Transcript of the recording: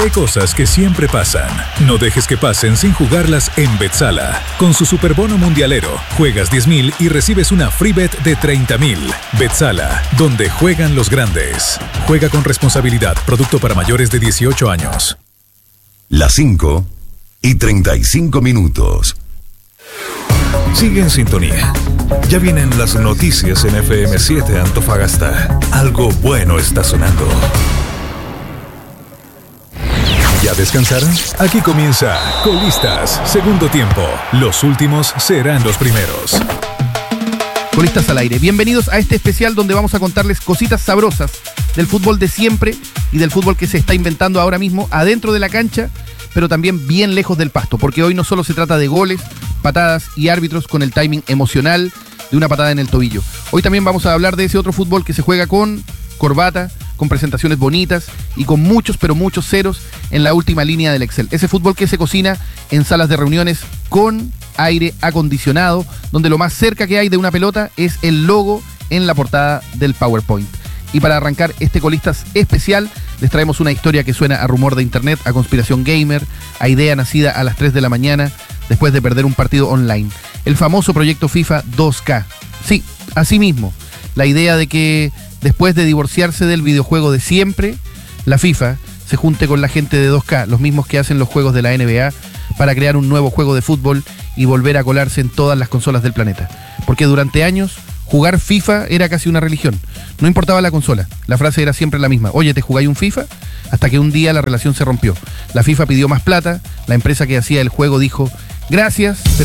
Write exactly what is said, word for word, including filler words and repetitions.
porque hay cosas que siempre pasan. No dejes que pasen sin jugarlas en Betsala. Con su superbono mundialero, juegas diez mil y recibes una free bet de treinta mil. Betsala, donde juegan los grandes. Juega con responsabilidad. Producto para mayores de dieciocho años. Las cinco y treinta y cinco minutos. Sigue en sintonía. Ya vienen las noticias en F M siete Antofagasta. Algo bueno está sonando. ¿Ya descansaron? Aquí comienza Colistas, segundo tiempo. Los últimos serán los primeros. Colistas al aire. Bienvenidos a este especial donde vamos a contarles cositas sabrosas del fútbol de siempre y del fútbol que se está inventando ahora mismo adentro de la cancha, pero también bien lejos del pasto, porque hoy no solo se trata de goles, patadas y árbitros con el timing emocional de una patada en el tobillo. Hoy también vamos a hablar de ese otro fútbol que se juega con corbata, con presentaciones bonitas y con muchos, pero muchos ceros en la última línea del Excel. Ese fútbol que se cocina en salas de reuniones con aire acondicionado, donde lo más cerca que hay de una pelota es el logo en la portada del PowerPoint. Y para arrancar este Colistas especial, les traemos una historia que suena a rumor de internet, a conspiración gamer, a idea nacida a las tres de la mañana después de perder un partido online. El famoso proyecto FIFA dos K. Sí, así mismo. La idea de que después de divorciarse del videojuego de siempre, la FIFA se junte con la gente de dos K, los mismos que hacen los juegos de la N B A, para crear un nuevo juego de fútbol y volver a colarse en todas las consolas del planeta. Porque durante años jugar FIFA era casi una religión. No importaba la consola, la frase era siempre la misma. Oye, ¿te jugáis un FIFA? Hasta que un día la relación se rompió. La FIFA pidió más plata, la empresa que hacía el juego dijo, gracias, pero